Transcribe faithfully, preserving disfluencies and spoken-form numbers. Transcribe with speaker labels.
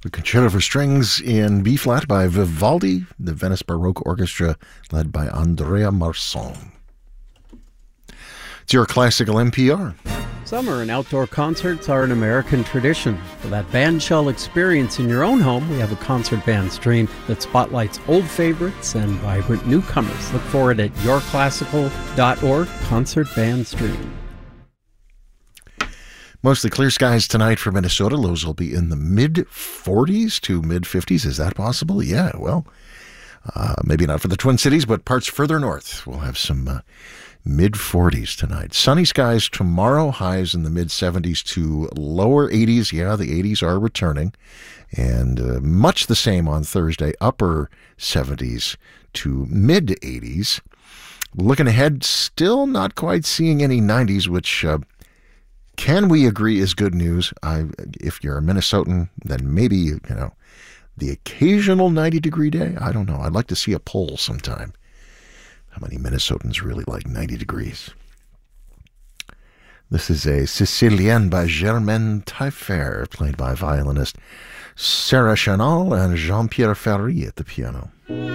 Speaker 1: The Concerto for Strings in B-flat by Vivaldi, the Venice Baroque Orchestra led by Andrea Marsan. It's your classical N P R.
Speaker 2: Summer and outdoor concerts are an American tradition. For that bandshell experience in your own home, we have a concert band stream that spotlights old favorites and vibrant newcomers. Look for it at your classical dot org, Concert Band Stream.
Speaker 1: Mostly clear skies tonight for Minnesota. Lows will be in the mid forties to mid fifties. Is that possible? Yeah, well, uh, maybe not for the Twin Cities, but parts further north. We'll have some uh, mid forties tonight. Sunny skies tomorrow, highs in the mid seventies to lower eighties. Yeah, the eighties are returning. And uh, much the same on Thursday, upper seventies to mid eighties. Looking ahead, still not quite seeing any nineties, which... Uh, Can we agree is good news? I, if you're a Minnesotan, then maybe, you know, the occasional ninety degree day. I don't know. I'd like to see a poll sometime. How many Minnesotans really like ninety degrees? This is a Sicilienne by Germaine Taillefer, played by violinist Sarah Chanal and Jean-Pierre Ferry at the piano.